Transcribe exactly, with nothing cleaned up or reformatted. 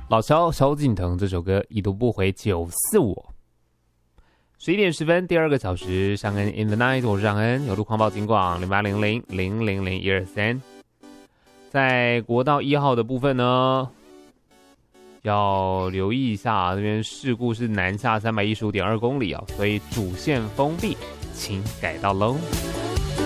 老萧萧敬腾这首歌已读不回九四五。十一点十分，第二个小时，尚恩 in the night， 我是尚恩，有路狂暴警广零八零零零零零一二三。在国道一号的部分呢，要留意一下，这边事故是南下三百一十五点二公里啊，所以主线封闭，请改道喽。